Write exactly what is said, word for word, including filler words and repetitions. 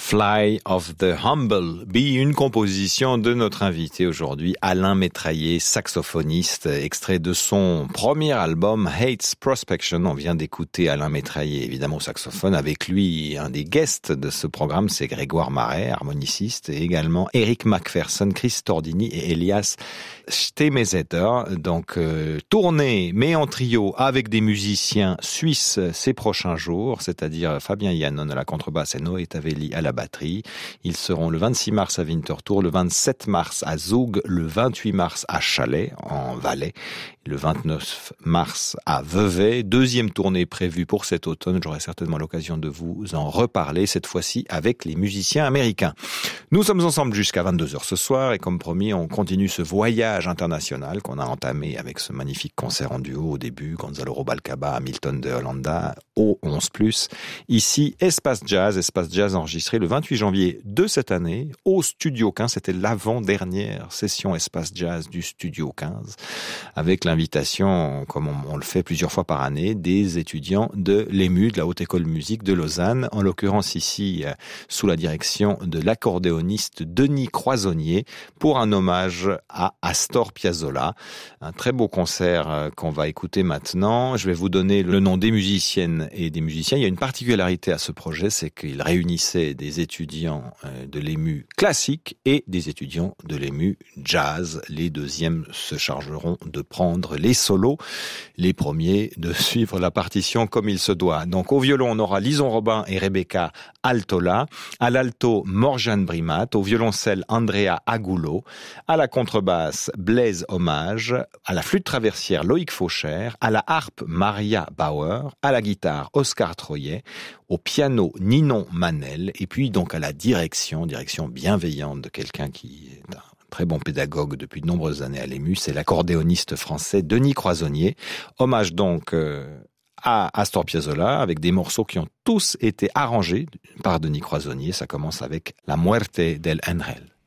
Fly of the Humble Bee, une composition de notre invité aujourd'hui, Alain Métraillé, saxophoniste, extrait de son premier album Hates Prospection. On vient d'écouter Alain Métraillé, évidemment au saxophone. Avec lui, un des guests de ce programme, c'est Grégoire Marais, harmoniciste, et également Eric Macpherson, Chris Tordini et Elias Stemezeter. Donc, euh, tournée, mais en trio, avec des musiciens suisses ces prochains jours, c'est-à-dire Fabien Yannon à la contrebasse et Noé Tavelli à la batterie. Ils seront le vingt-six mars à Winterthur, le vingt-sept mars à Zug, le vingt-huit mars à Chalais, en Valais, le vingt-neuf mars à Vevey. Deuxième tournée prévue pour cet automne. J'aurai certainement l'occasion de vous en reparler, cette fois-ci avec les musiciens américains. Nous sommes ensemble jusqu'à vingt-deux heures ce soir et comme promis, on continue ce voyage international qu'on a entamé avec ce magnifique concert en duo au début, Gonzalo Rubalcaba, Hamilton de Hollanda, au onze plus. Ici, Espace Jazz, Espace Jazz enregistré le vingt-huit janvier de cette année au Studio quinze. C'était l'avant-dernière session Espace Jazz du Studio quinze avec l'invitation, comme on, on le fait plusieurs fois par année, des étudiants de l'E M U, de la Haute École de Musique de Lausanne, en l'occurrence ici euh, sous la direction de l'accordéoniste Denis Croisonnier pour un hommage à Astor Piazzolla. Un très beau concert euh, qu'on va écouter maintenant. Je vais vous donner le nom des musiciennes et des musiciens. Il y a une particularité à ce projet, c'est qu'il réunissait des étudiants euh, de l'E M U classique et des étudiants de l'E M U jazz. Les deuxièmes se chargeront de prendre les solos, les premiers de suivre la partition comme il se doit. Donc au violon, on aura Lison Robin et Rebecca Altola, à l'alto Morjane Brimat, au violoncelle Andrea Agulot, à la contrebasse Blaise Hommage, à la flûte traversière Loïc Fauchère, à la harpe Maria Bauer, à la guitare Oscar Troyet, au piano Ninon Manel, et puis donc à la direction, direction bienveillante de quelqu'un qui est un très bon pédagogue depuis de nombreuses années à l'E M U, c'est l'accordéoniste français Denis Croisonnier. Hommage donc euh, à Astor Piazzolla avec des morceaux qui ont tous été arrangés par Denis Croisonnier. Ça commence avec La Muerte del Ángel.